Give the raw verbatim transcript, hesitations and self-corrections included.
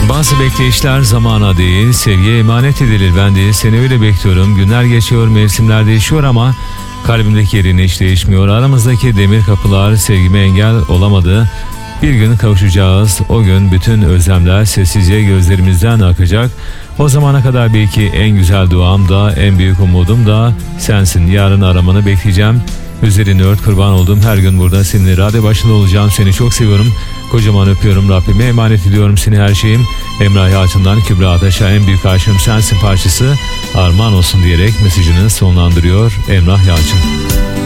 Bazı bekleyişler zamana değil, sevgiye emanet edilir. Ben de seni öyle bekliyorum. Günler geçiyor, mevsimler değişiyor ama kalbimdeki yerin hiç değişmiyor. Aramızdaki demir kapılar sevgime engel olamadı. Bir gün kavuşacağız. O gün bütün özlemler sessizce gözlerimizden akacak. O zamana kadar belki en güzel duam da, en büyük umudum da sensin. Yarın aramanı bekleyeceğim. Üzerini ört, kurban olduğum her gün burada seninle radyo başında olacağım. Seni çok seviyorum. Kocaman öpüyorum. Rabbime emanet ediyorum seni, her şeyim. Emrah Yalçın'dan Kübra Ataş'a en büyük aşığım sensin parçası armağan olsun diyerek mesajını sonlandırıyor Emrah Yalçın.